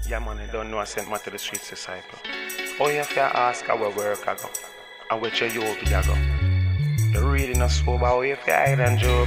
Yeah, man, you don't know I sent man to the streets disciple. Oh, you have to ask how we work I go. And which you be I go. You really not sober, how you have to hide and joke.